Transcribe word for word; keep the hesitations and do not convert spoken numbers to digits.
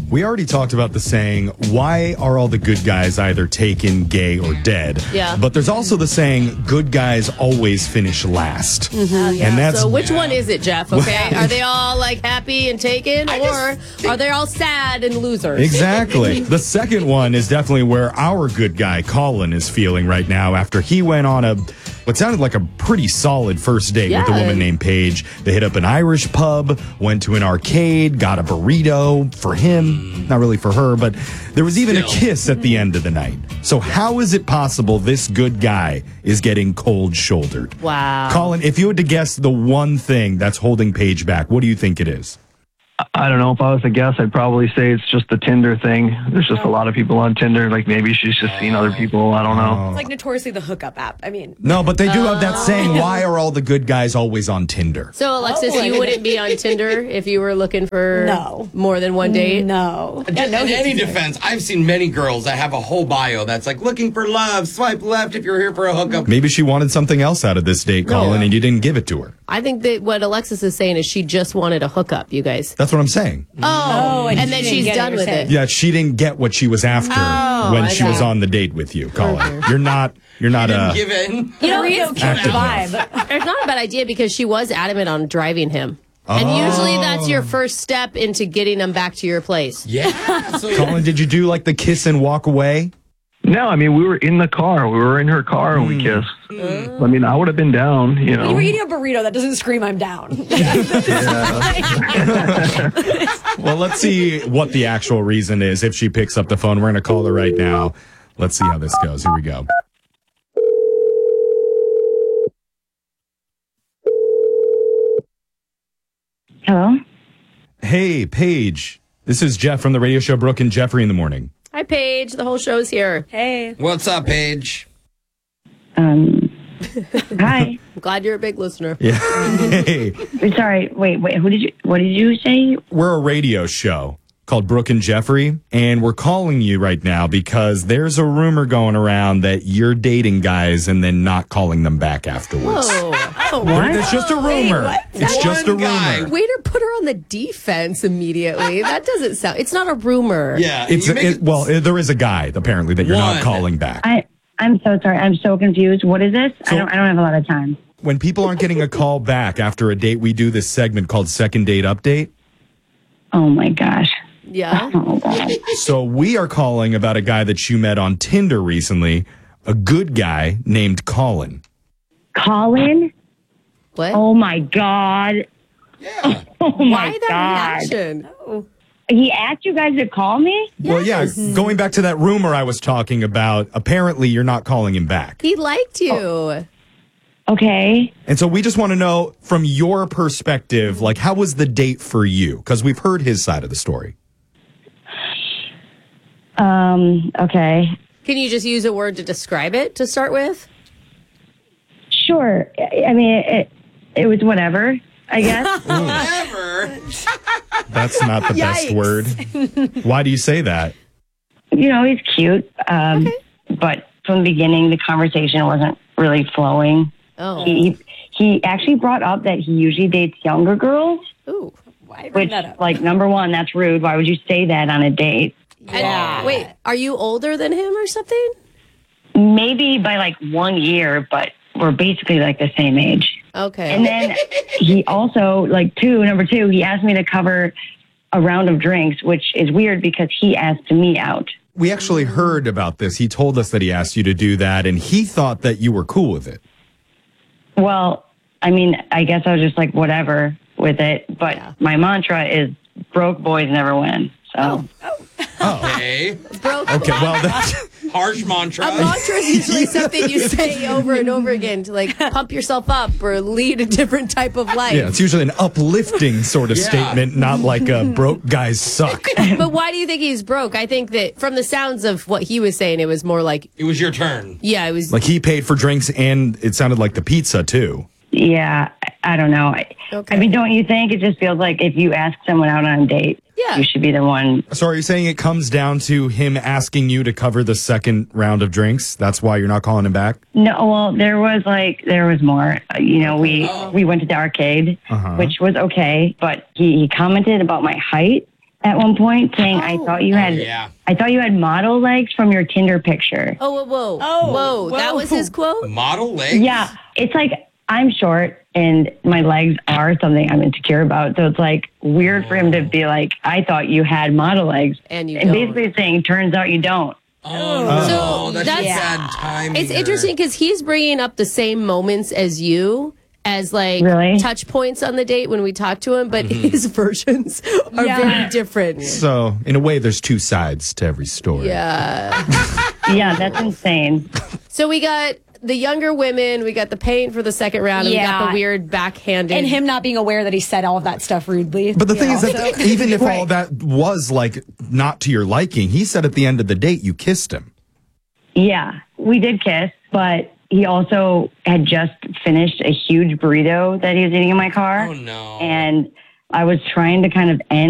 We already talked about the saying, why are all the good guys either taken, gay, or dead? Yeah. But there's also the saying, good guys always finish last. Mm-hmm. And that's So which one is it, Jeff? Okay. Are they all like happy and taken, or are they all sad and losers? Exactly. The second one is definitely where our good guy, Colin, is feeling right now after he went on a what sounded like a pretty solid first date Yeah. with a woman named Paige. They hit up an Irish pub, went to an arcade, got a burrito for him. Not really for her, but there was even Still. a kiss at the end of the night. So how is it possible this good guy is getting cold-shouldered? Wow. Colin, if you had to guess the one thing that's holding Paige back, what do you think it is? I don't know. If I was to guess, I'd probably say it's just the Tinder thing. There's just a lot of people on Tinder. Like maybe she's just seen other people. I don't know. It's like notoriously the hookup app. I mean, No, but they do have that saying, why are all the good guys always on Tinder? So, Alexis, Oh, you I wouldn't be on Tinder if you were looking for No. more than one date? no. In any defense, I've seen many girls that have a whole bio that's like looking for love. Swipe left if you're here for a hookup. Maybe she wanted something else out of this date, Colin, and you didn't give it to her. I think that what Alexis is saying is she just wanted a hookup, you guys. That's what I'm saying. Oh, and and, she then didn't she's get it, done you're with saying. it. Yeah, she didn't get what she was after Oh, when I she was got it. on the date with you, Colin. You're not, you're not Didn't a... give in. You know, Burrito it's, killed the Active vibe. it's not a bad idea because she was adamant on driving him. And Oh. usually that's your first step into getting them back to your place. Yeah. So Colin, did you do like the kiss and walk away? No, I mean we were in the car. We were in her car and we kissed. I mean, I would have been down. You know. You were eating a burrito that doesn't scream I'm down. Well, let's see what the actual reason is. If she picks up the phone, we're going to call her right now. Let's see how this goes. Here we go. Hello? Hey, Paige. This is Jeff from the radio show Brooke and Jeffrey in the Morning. Hi, Paige. The whole show's here. Hey. what's up, Paige? Um, hi. I'm glad you're a big listener. Yeah. Hey, Sorry, wait, wait, who did you, what did you say? we're a radio show called Brooke and Jeffrey, and we're calling you right now because there's a rumor going around that you're dating guys and then not calling them back afterwards. Oh, What? It's just a rumor. what? It's One just a guy. rumor. way to put her on the defense immediately. That doesn't sound. It's not a rumor. Yeah. It's you make it, well, it, there is a guy apparently that you're not One. calling back. I, I'm so sorry. I'm so confused. What is this? So- I don't, I don't have a lot of time. When people aren't getting a call back after a date, we do this segment called Second Date Update. Oh my gosh. Yeah. Oh God. So we are calling about a guy that you met on Tinder recently, a good guy named Colin. Colin? What? Oh my God. Yeah. Oh Why my that God. reaction? He asked you guys to call me? Well, yeah, going back to that rumor I was talking about, apparently you're not calling him back. He liked you. Okay. And so we just want to know from your perspective, like, how was the date for you? Because we've heard his side of the story. Um, okay. Can you just use a word to describe it to start with? Sure. I I mean, it, it was whatever, I guess. Whatever. That's not the best Yikes. word. Why do you say that? You know, he's cute. Um, but from the beginning, the conversation wasn't really flowing. Oh. He he actually brought up that he usually dates younger girls, Ooh. Why bring which, that up? like, number one, that's rude. Why would you say that on a date? And- wait, are you older than him or something? Maybe by like one year, but we're basically like the same age. Okay. And then he also, like, two, number two, he asked me to cover a round of drinks, which is weird because he asked me out. We actually heard about this. He told us that he asked you to do that, and he thought that you were cool with it. Well, I mean, I guess I was just like, whatever with it. But Yeah. my mantra is broke boys never win. So. Okay. Broke. Okay, well, that's, Harsh mantra. A mantra is usually something you say over and over again to like pump yourself up or lead a different type of life. yeah, it's usually an uplifting sort of Yeah. statement, not like a broke guys suck. But why do you think he's broke? I think that from the sounds of what he was saying, it was more like, It was your turn. yeah, it was. Like he paid for drinks, and it sounded like the pizza too. Yeah, I, I don't know. I, Okay. I mean, don't you think it just feels like if you ask someone out on a date, Yeah. you should be the one? So are you saying it comes down to him asking you to cover the second round of drinks? That's why you're not calling him back? No, well, there was like there was more. Uh, you know, we we went to the arcade, Uh-huh. which was okay, but he, he commented about my height, at one point saying, I thought you had, yeah. I thought you had model legs from your Tinder picture. Oh, whoa, whoa. Oh, whoa. whoa. That was his quote? Model legs? Yeah. It's like, I'm short and my legs are something I'm insecure about. So it's like weird for him to be like, I thought you had model legs. And you And don't. basically saying, turns out you don't. Oh, no. So that's, that's- bad timing. It's interesting because he's bringing up the same moments as you as like Really? touch points on the date when we talk to him, but his versions are Yeah. very different. So, in a way, there's two sides to every story. Yeah. Yeah, that's insane. So we got the younger women, we got the pain for the second round, and we got Yeah. the weird backhanded. And him not being aware that he said all of that stuff rudely. But the thing you is know, that so- even if all Right. that was like not to your liking, he said at the end of the date you kissed him. Yeah, we did kiss, but he also had just finished a huge burrito that he was eating in my car. Oh, no. And I was trying to kind of end